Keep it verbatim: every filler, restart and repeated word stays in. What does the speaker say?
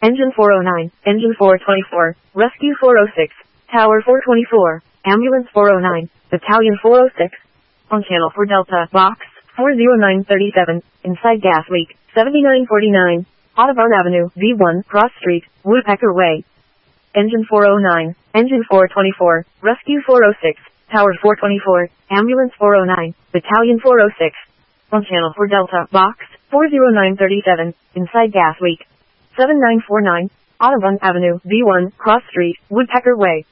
Engine four oh nine, Engine four twenty-four, Rescue four oh six, Tower four twenty-four, Ambulance four oh nine, Battalion four oh six. On channel for Delta, Box four oh nine thirty-seven, inside gas leak, seventy-nine forty-nine, Audubon Avenue, V one, Cross Street, Woodpecker Way. Engine four oh nine, Engine four twenty-four, Rescue four oh six, Tower four twenty-four, Ambulance four oh nine, Battalion four oh six. On channel for Delta, Box four oh nine thirty-seven, inside gas leak, seventy-nine forty-nine, Audubon Avenue, V one, Cross Street, Woodpecker Way.